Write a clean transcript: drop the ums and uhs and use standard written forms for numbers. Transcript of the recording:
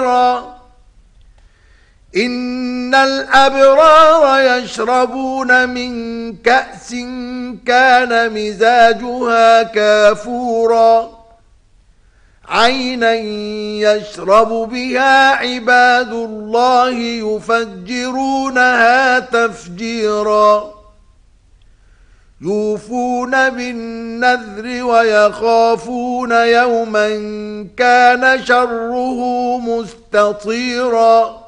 إن الأبرار يشربون من كأس كان مزاجها كافورا عينا يشرب بها عباد الله يفجرونها تفجيرا يوفون بالنذر ويخافون يوما كان شره مستطيرا